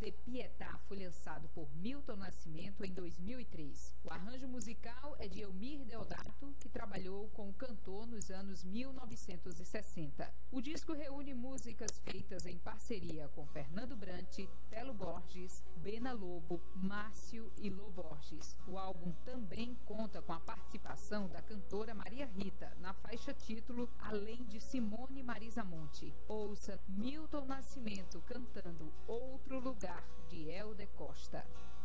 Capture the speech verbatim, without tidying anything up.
De Pietà foi lançado por Milton Nascimento em dois mil e três. O arranjo musical é de Elmir Deodato, que trabalhou com o cantor nos anos mil novecentos e sessenta. O disco reúne músicas feitas em parceria com Fernando Brant, Telo Borges, Bena Lobo, Márcio e Lô Borges. O álbum também conta com a participação da cantora Maria Rita na faixa título, além de Simone Marisa Monte. Ouça Milton Nascimento cantando Outro Lugar, de Helder Costa.